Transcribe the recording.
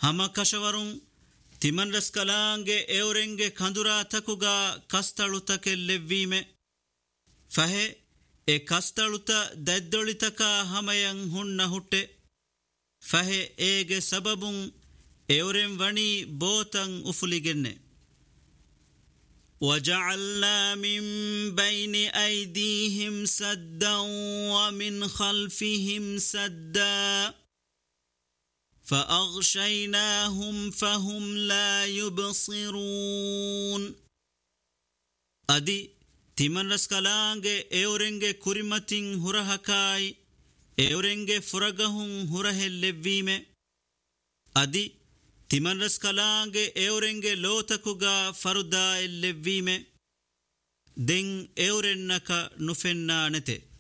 hama kashawarun timan raskalange eurenge kandura takuga kastalutake levvime fahe e kastaluta daddolitaka hamayan hunna hutte fahe ege sababun euren vani botan ufuligenne وجعلنا من بين أيديهم سدا ومن خلفهم سدا فأغشيناهم فهم لا يبصرون أدي تمن رسكالانge eurenge kurimatin hurahakai eurenge furagahun hurahellevime أدي timan raskalange eurenge lotakuga faruda ellevime den eurennaka nufenna nete